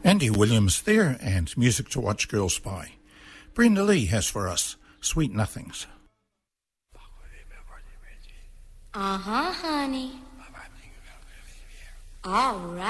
Andy Williams there, and music to watch girls by. Brenda Lee has for us Sweet Nothings. Uh-huh, honey. All right.